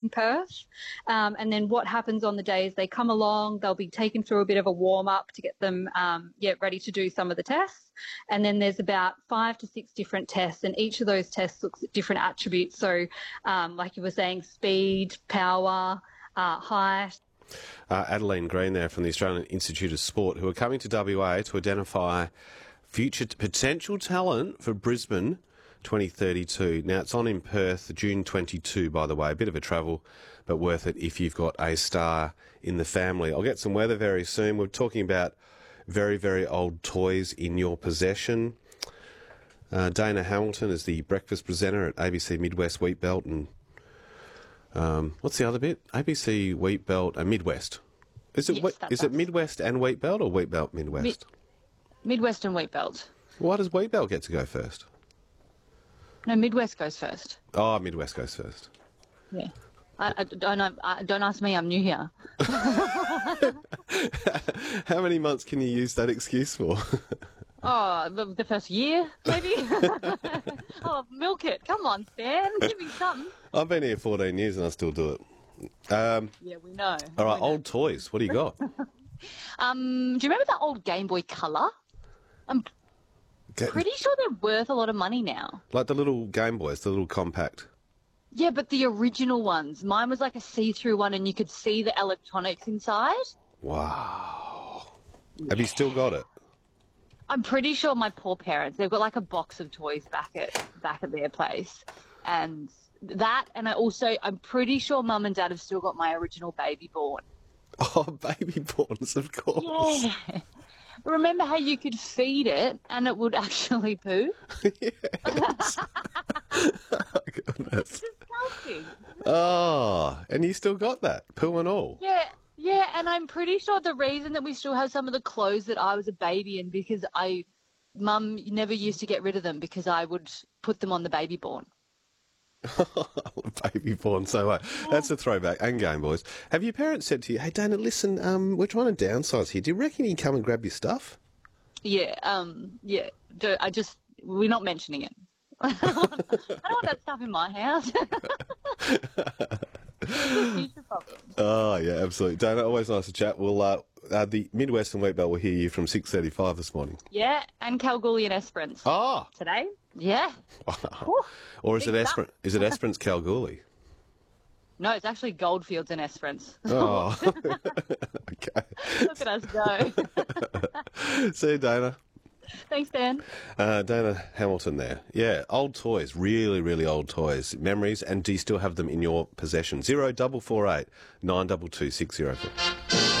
Perth. And then what happens on the day is they come along, they'll be taken through a bit of a warm-up to get them ready to do some of the tests. And then there's about 5 to 6 different tests, and each of those tests looks at different attributes. So like you were saying, speed, power, height. Adeline Green there from the Australian Institute of Sport, who are coming to WA to identify future potential talent for Brisbane 2032. Now, it's on in Perth, June 22, by the way. A bit of a travel, but worth it if you've got a star in the family. I'll get some weather very soon. We're talking about very, very old toys in your possession. Dana Hamilton is the breakfast presenter at ABC Midwest Wheatbelt, and what's the other bit? ABC Wheatbelt and Midwest. Is it Midwest and Wheatbelt or Wheatbelt Midwest? Midwest and Wheatbelt. Why does Wheatbelt get to go first? No, Midwest goes first. Oh, Midwest goes first. Yeah. I don't ask me, I'm new here. How many months can you use that excuse for? Oh, the first year, maybe? Oh, milk it. Come on, Stan. Give me something. I've been here 14 years and I still do it. Yeah, we know. All right, old toys. What do you got? Do you remember that old Game Boy Color? I'm pretty sure they're worth a lot of money now. Like the little Game Boys, the little compact. Yeah, but the original ones. Mine was like a see-through one and you could see the electronics inside. Wow. Yeah. Have you still got it? I'm pretty sure my poor parents, they've got like a box of toys back at their place. And that, and I'm pretty sure Mum and Dad have still got my original Baby Born. Oh, Baby Borns, of course. Yeah. Remember how you could feed it and it would actually poo? Yes. Oh, goodness. Disgusting. Oh, and you still got that, poo and all? Yeah, and I'm pretty sure the reason that we still have some of the clothes that I was a baby in, because Mum never used to get rid of them because I would put them on the Baby Born. Baby Born, so that's a throwback. And Game Boys. Have your parents said to you, hey, Dana, listen, we're trying to downsize here. Do you reckon you can come and grab your stuff? Yeah, we're not mentioning it. I don't want that stuff in my house. Future problems. Oh, yeah, absolutely. Dana, always nice to chat. We'll, the Midwest and Wheatbelt will hear you from 6:35 this morning. Yeah, and Kalgoorlie and Esperance. Oh. Today? Yeah. Wow. Or is it Esperance? Is it Esperance Kalgoorlie? No, it's actually Goldfields and Esperance. Oh. Okay. Look at us go. See you, Dana. Thanks, Dan. Dana Hamilton there. Yeah, old toys, really, really old toys. Memories, and do you still have them in your possession? 0448 922 604.